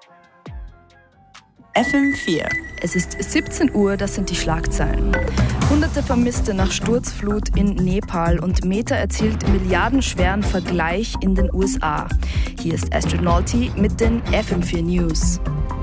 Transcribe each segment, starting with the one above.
FM4. Es ist 17 Uhr, das sind die Schlagzeilen. Hunderte Vermisste nach Sturzflut in Nepal und Meta erzielt milliardenschweren Vergleich in den USA. Hier ist Astrid Nolte mit den FM4 News.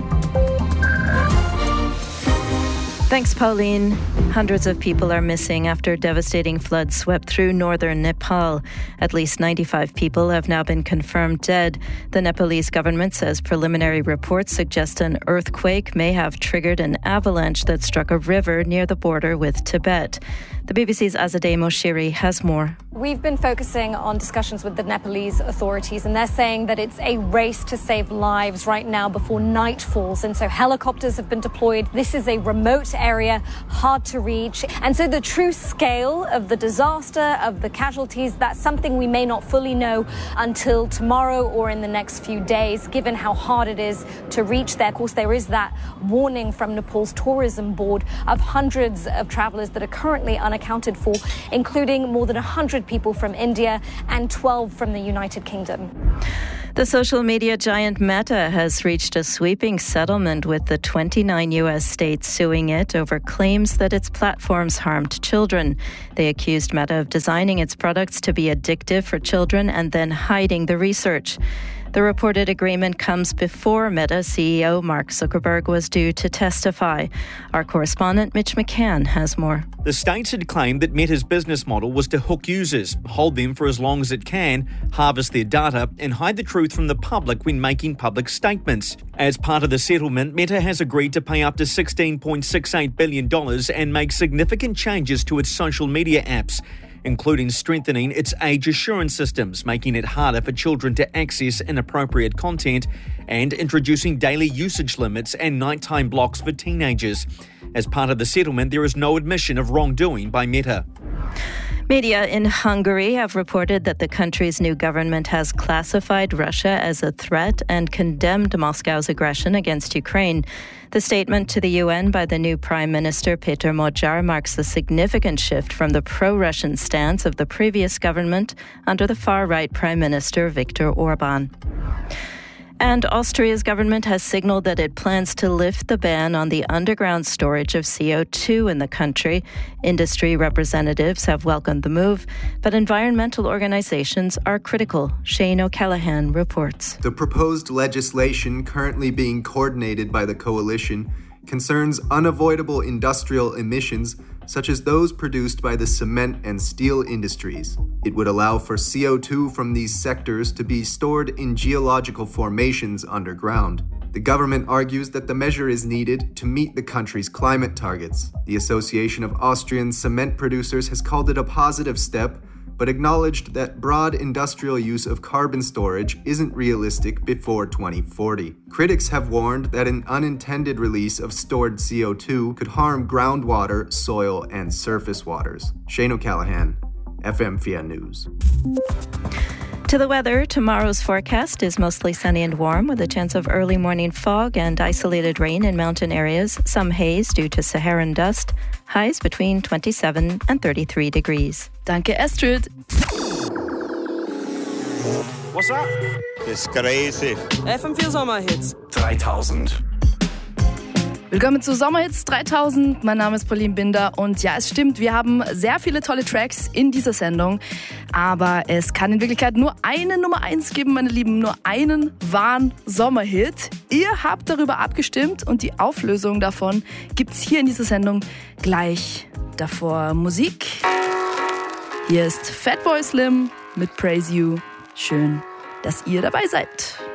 Thanks, Pauline. Hundreds of people are missing after devastating floods swept through northern Nepal. At least 95 people have now been confirmed dead. The Nepalese government says preliminary reports suggest an earthquake may have triggered an avalanche that struck a river near the border with Tibet. The BBC's Azadeh Moshiri has more. We've been focusing on discussions with the Nepalese authorities, and they're saying that it's a race to save lives right now before night falls. And so helicopters have been deployed. This is a remote area, hard to reach. And so the true scale of the disaster, of the casualties, that's something we may not fully know until tomorrow or in the next few days, given how hard it is to reach there. Of course, there is that warning from Nepal's tourism board of hundreds of travellers that are currently unaccounted for, including more than 100 people from India and 12 from the United Kingdom. The social media giant Meta has reached a sweeping settlement with the 29 U.S. states suing it over claims that its platforms harmed children. They accused Meta of designing its products to be addictive for children and then hiding the research. The reported agreement comes before Meta CEO Mark Zuckerberg was due to testify. Our correspondent Mitch McCann has more. The states had claimed that Meta's business model was to hook users, hold them for as long as it can, harvest their data, and hide the truth from the public when making public statements. As part of the settlement, Meta has agreed to pay up to $16.68 billion and make significant changes to its social media apps, including strengthening its age assurance systems, making it harder for children to access inappropriate content, and introducing daily usage limits and nighttime blocks for teenagers. As part of the settlement, there is no admission of wrongdoing by Meta. Media in Hungary have reported that the country's new government has classified Russia as a threat and condemned Moscow's aggression against Ukraine. The statement to the UN by the new Prime Minister Peter Magyar marks a significant shift from the pro-Russian stance of the previous government under the far-right Prime Minister Viktor Orban. And Austria's government has signalled that it plans to lift the ban on the underground storage of CO2 in the country. Industry representatives have welcomed the move, but environmental organisations are critical. Shane O'Callaghan reports. The proposed legislation currently being coordinated by the coalition concerns unavoidable industrial emissions such as those produced by the cement and steel industries. It would allow for CO2 from these sectors to be stored in geological formations underground. The government argues that the measure is needed to meet the country's climate targets. The Association of Austrian Cement Producers has called it a positive step, but acknowledged that broad industrial use of carbon storage isn't realistic before 2040. Critics have warned that an unintended release of stored CO2 could harm groundwater, soil, and surface waters. Shane O'Callaghan, FM4 News. To the weather, tomorrow's forecast is mostly sunny and warm with a chance of early morning fog and isolated rain in mountain areas, some haze due to Saharan dust, highs between 27 and 33 degrees. Danke, Astrid. What's up? It's crazy. FM4 Sommerhits 3000. Willkommen zu Sommerhits 3000. Mein Name ist Pauline Binder und ja, es stimmt, wir haben sehr viele tolle Tracks in dieser Sendung, aber es kann in Wirklichkeit nur eine Nummer 1 geben, meine Lieben, nur einen wahren Sommerhit. Ihr habt darüber abgestimmt und die Auflösung davon gibt's hier in dieser Sendung gleich. Davor Musik. Hier ist Fatboy Slim mit Praise You. Schön, dass ihr dabei seid.